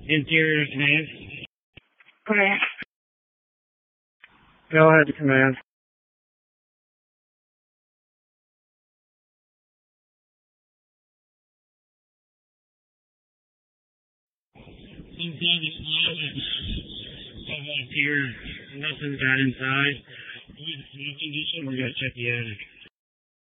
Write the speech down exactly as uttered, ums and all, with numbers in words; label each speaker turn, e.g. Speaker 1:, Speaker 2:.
Speaker 1: Interior command.
Speaker 2: Command.
Speaker 3: Go ahead, command.
Speaker 1: Inside the closet of interior, nothing bad inside. With the condition, we're gonna check the attic.